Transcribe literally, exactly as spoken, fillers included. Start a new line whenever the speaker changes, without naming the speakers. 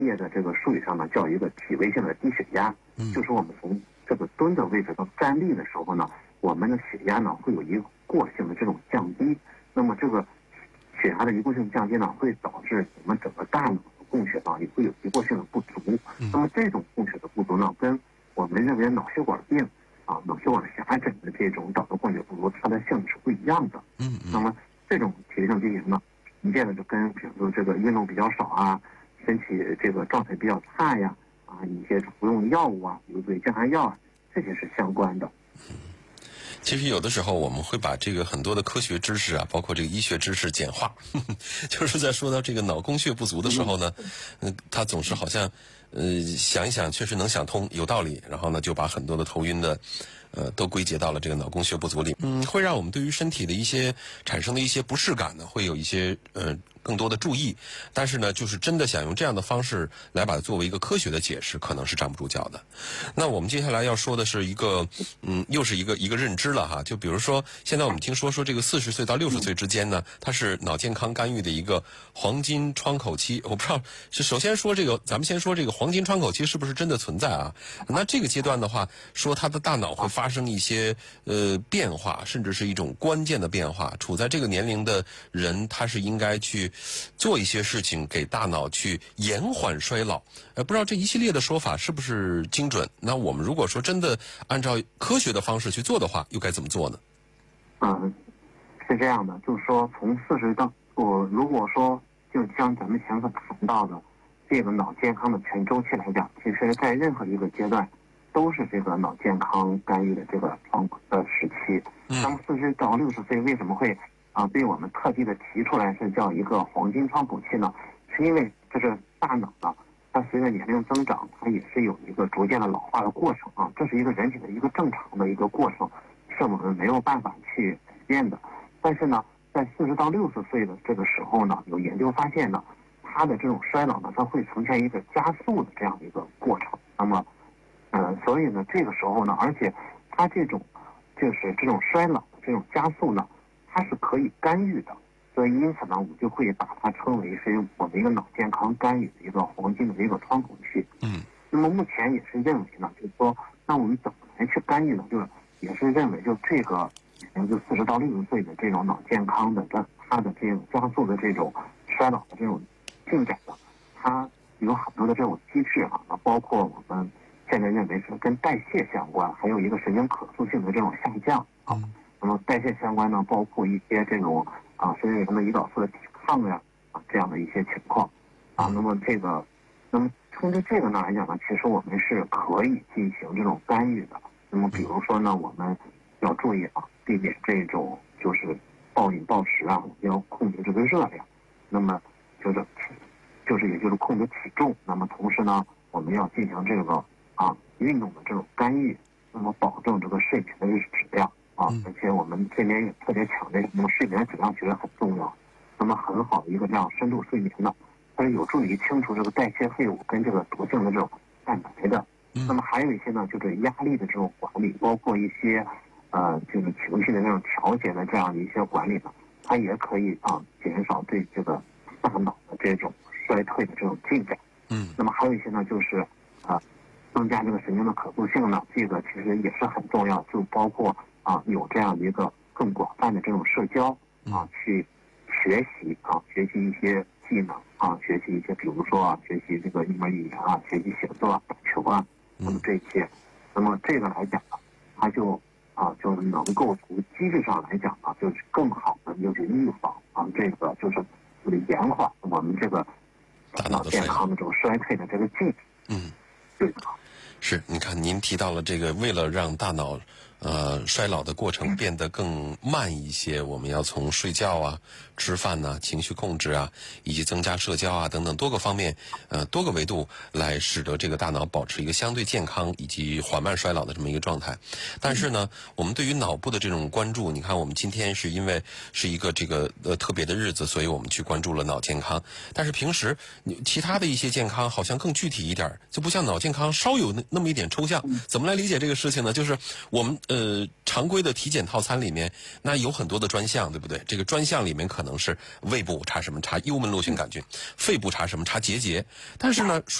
业的这个术语上呢叫一个体位性的低血压，
嗯，
就是我们从这个蹲的位置到站立的时候呢，我们的血压呢会有一个过性的这种降低，那么这个血压的一过性降低呢，会导致我们整个大脑的供血呢也会有一过性的不足。那么这种供血的不足呢，跟我们认为脑血管病啊、脑血管狭窄的这种导致供血不足，它的性质是不一样的。
嗯嗯。
那么这种体位性低血压呢，常见的就跟比如说这个运动比较少啊，身体这个状态比较差呀，啊，一些服用药物啊，比如说降汗药啊，这些是相关的。
其实有的时候我们会把这个很多的科学知识啊，包括这个医学知识简化，呵呵就是在说到这个脑供血不足的时候呢，嗯，他总是好像，呃，想一想确实能想通，有道理，然后呢就把很多的头晕的，呃，都归结到了这个脑供血不足里，嗯，会让我们对于身体的一些产生的一些不适感呢，会有一些呃更多的注意，但是呢，就是真的想用这样的方式来把它作为一个科学的解释，可能是站不住脚的。那我们接下来要说的是一个，嗯，又是一个一个认知了哈。就比如说，现在我们听说说这个四十岁到六十岁之间呢，它是脑健康干预的一个黄金窗口期。我不知道是首先说这个，咱们先说这个黄金窗口期是不是真的存在啊？那这个阶段的话，说他的大脑会发生一些呃变化，甚至是一种关键的变化。处在这个年龄的人，他是应该去做一些事情，给大脑去延缓衰老。呃，不知道这一系列的说法是不是精准？那我们如果说真的按照科学的方式去做的话，又该怎么做呢？
嗯，是这样的，就是说从四十到我如果说就像咱们前面谈到的这个脑健康的全周期来讲，其实在任何一个阶段都是这个脑健康干预的这个窗口的时期。那么四十到六十岁为什么会啊被我们特地的提出来是叫一个黄金窗口期呢？是因为这是大脑呢，它随着年龄增长，它也是有一个逐渐的老化的过程啊，这是一个人体的一个正常的一个过程，是我们没有办法去改变的。但是呢，在四十到六十岁的这个时候呢，有研究发现呢，它的这种衰老呢，它会呈现一个加速的这样的一个过程。那么，呃，所以呢，这个时候呢，而且它这种就是这种衰老的这种加速呢，它是可以干预的。所以因此呢，我们就会把它称为是我们一个脑健康干预的一个黄金的一个窗口期。
嗯。
那么目前也是认为呢，就是说，那我们怎么来去干预呢？就是也是认为，就这个，也就四十到六十岁的这种脑健康的，这它的这种加速的这种衰老的这种进展呢，它有很多的这种机制啊，包括我们现在认为是跟代谢相关，还有一个神经可塑性的这种下降啊。
嗯。
那么代谢相关呢，包括一些这种啊，身体上的胰岛素的抵抗呀啊这样的一些情况啊。那么这个，那么通过这个呢来讲呢，其实我们是可以进行这种干预的。那么比如说呢，我们要注意啊，避免这种就是暴饮暴食啊，我们要控制这个热量。那么就是就是也就是控制体重。那么同时呢，我们要进行这个啊运动的这种干预，那么保证这个睡眠的质量。啊，而且我们这边也特别强调，那么睡眠质量其实很重要。那么很好的一个这样深度睡眠呢，它是有助于清除这个代谢废物跟这个毒性的这种蛋白的。那么还有一些呢，就是压力的这种管理，包括一些呃就是情绪的这种调节的这样的一些管理呢，它也可以啊减少对这个大脑的这种衰退的这种进展。
嗯。
那么还有一些呢，就是啊增加这个神经的可塑性呢，这个其实也是很重要，就包括。啊，有这样一个更广泛的这种社交啊，去学习啊，学习一些技能啊，学习一些，比如说啊，学习这个一门语言啊，学习写作啊、打球啊，那么这些，那么这个来讲呢，它就啊，就能够从机制上来讲呢，就是更好的就是预防啊，这个就是就是延缓我们这个
大脑
健康的这种衰退的这个进程。
嗯，
对的。
是，你看您提到了这个，为了让大脑呃衰老的过程变得更慢一些，我们要从睡觉啊、吃饭呐、情绪控制啊，以及增加社交啊等等多个方面，呃多个维度来使得这个大脑保持一个相对健康以及缓慢衰老的这么一个状态。但是呢，我们对于脑部的这种关注，你看我们今天是因为是一个这个呃特别的日子，所以我们去关注了脑健康。但是平时其他的一些健康好像更具体一点，就不像脑健康稍有那那么一点抽象。怎么来理解这个事情呢？就是我们呃，常规的体检套餐里面，那有很多的专项，对不对？这个专项里面可能是胃部查什么查幽门螺旋杆菌，肺部查什么查结节，但是呢。